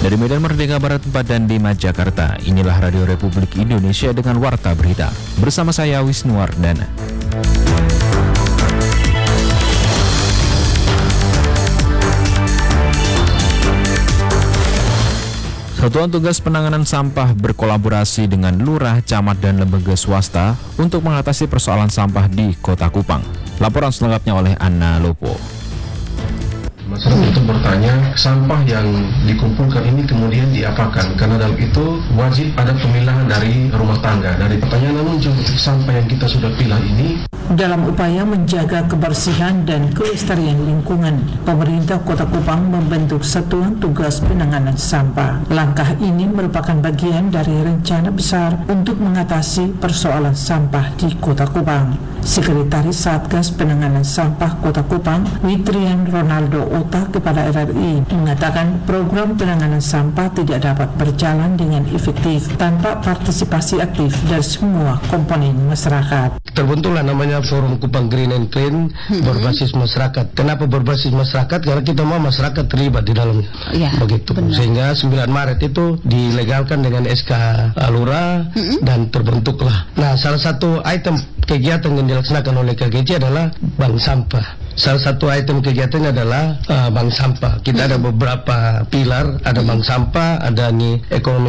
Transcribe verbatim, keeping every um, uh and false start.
Dari Medan Merdeka Barat empat dan Bima Jakarta, inilah Radio Republik Indonesia dengan Warta Berita. Bersama saya Wisnuwardana. Satuan Tugas Penanganan Sampah berkolaborasi dengan lurah, camat, dan lembaga swasta untuk mengatasi persoalan sampah di Kota Kupang. Laporan selengkapnya oleh Anna Lopo. Masyarakat itu bertanya, sampah yang dikumpulkan ini kemudian diapakan? Karena dalam itu wajib ada pemilahan dari rumah tangga. Dari pertanyaan muncul, sampah yang kita sudah pilah ini dalam upaya menjaga kebersihan dan kelestarian lingkungan, pemerintah Kota Kupang membentuk Satuan Tugas Penanganan Sampah. Langkah ini merupakan bagian dari rencana besar untuk mengatasi persoalan sampah di Kota Kupang. Sekretaris Satgas Penanganan Sampah Kota Kupang, Witrian Ronaldo Ota kepada R R I mengatakan program penanganan sampah tidak dapat berjalan dengan efektif tanpa partisipasi aktif dari semua komponen masyarakat. Terbentuklah namanya Forum Kupang Green and Clean berbasis masyarakat. Kenapa berbasis masyarakat? Karena kita mau masyarakat terlibat di dalamnya. Ya, begitu. Benar. Sehingga sembilan Maret itu dilegalkan dengan S K Lurah hmm. dan terbentuklah. Nah, salah satu item kegiatan yang dilaksanakan oleh K G C adalah bank sampah. Salah satu item kegiatannya adalah uh, bank sampah. Kita hmm. ada beberapa pilar, ada bank sampah, ada nih ekonomi